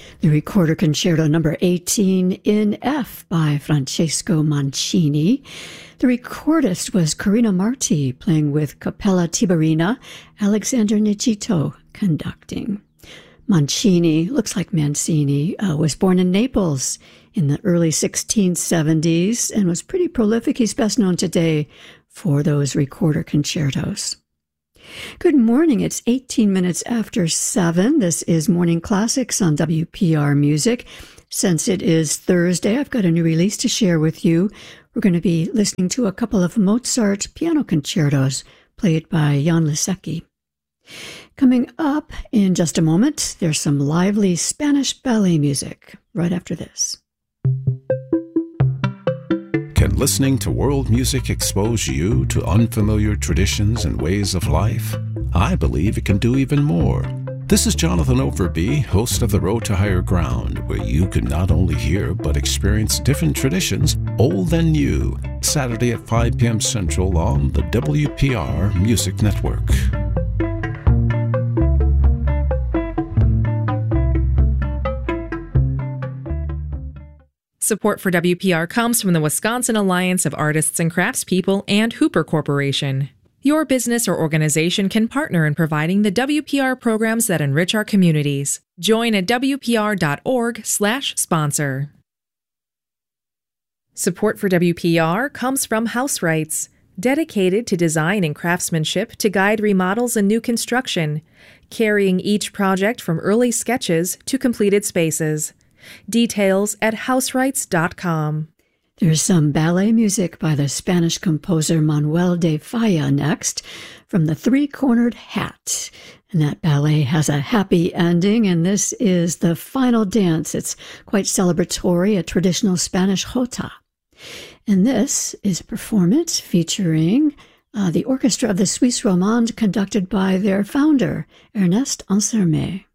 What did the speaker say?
The Recorder Concerto number 18 in F by Francesco Mancini. The recordist was Corina Marti, playing with Cappella Tiberina, Alexander Nicito conducting. Mancini, looks like Mancini, was born in Naples in the early 1670s and was pretty prolific. He's best known today for those recorder concertos. Good morning. It's 18 minutes after 7. This is Morning Classics on WPR Music. Since it is Thursday, I've got a new release to share with you. We're going to be listening to a couple of Mozart piano concertos played by Jan Lisecki. Coming up in just a moment, there's some lively Spanish ballet music right after this. Can listening to world music expose you to unfamiliar traditions and ways of life? I believe it can do even more. This is Jonathan Overby, host of The Road to Higher Ground, where you can not only hear but experience different traditions, old and new, Saturday at 5 p.m. Central on the WPR Music Network. Support for WPR comes from the Wisconsin Alliance of Artists and Craftspeople and Hooper Corporation. Your business or organization can partner in providing the WPR programs that enrich our communities. Join at wpr.org/sponsor. Support for WPR comes from House Rights, dedicated to design and craftsmanship to guide remodels and new construction, carrying each project from early sketches to completed spaces. Details at houserights.com. There's some ballet music by the Spanish composer Manuel de Falla next, from The Three-Cornered Hat. And that ballet has a happy ending, and this is the final dance. It's quite celebratory, a traditional Spanish jota. And this is a performance featuring the orchestra of the Suisse Romande, conducted by their founder, Ernest Ansermet.